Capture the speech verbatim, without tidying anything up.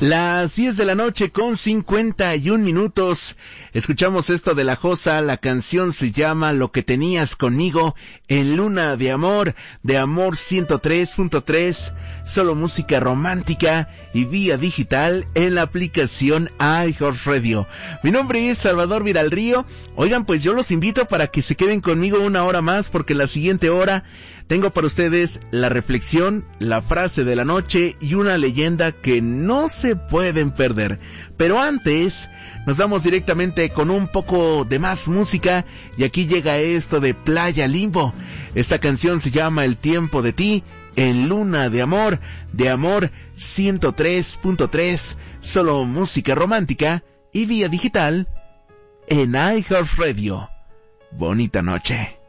Las diez de la noche con cincuenta y un minutos. Escuchamos esto de La Josa. La canción se llama Lo que tenías conmigo en Luna de Amor, de Amor ciento tres punto tres. Solo música romántica y vía digital en la aplicación iHeartRadio. Mi nombre es Salvador Viralrío. Oigan, pues yo los invito para que se queden conmigo una hora más, porque en la siguiente hora tengo para ustedes la reflexión, la frase de la noche y una leyenda que no se pueden perder. Pero antes, nos vamos directamente con un poco de más música, y aquí llega esto de Playa Limbo. Esta canción se llama El tiempo de ti, en Luna de Amor, de Amor ciento tres punto tres. Solo música romántica y vía digital en iHeartRadio. Bonita noche.